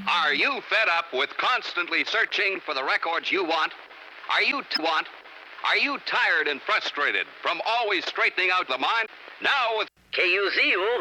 Are you fed up with constantly searching for the records you want? Are you tired and frustrated from always straightening out the mind? Now with KUZU